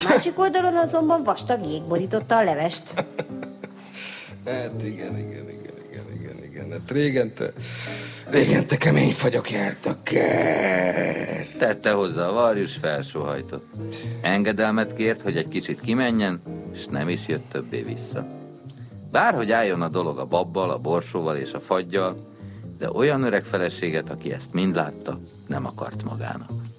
Másik oldalon azonban vastag jég borította a levest. Hát igen. Hát régen te kemény fagyok jártak. Tette hozzá a varjus, felsóhajtott. Engedelmet kért, hogy egy kicsit kimenjen, és nem is jött többé vissza. Bárhogy álljon a dolog a babbal, a borsóval és a faggyal, de olyan öreg feleséget, aki ezt mind látta, nem akart magának.